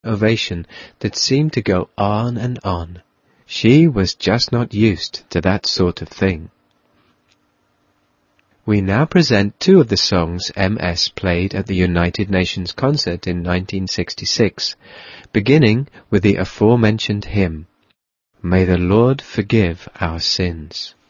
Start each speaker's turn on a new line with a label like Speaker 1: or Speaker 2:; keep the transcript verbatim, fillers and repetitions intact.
Speaker 1: ovation that seemed to go on and on. She was just not used to that sort of thing. We now present two of the songs M S played at the United Nations concert in nineteen sixty-six, beginning with the aforementioned hymn, May the Lord Forgive Our Sins.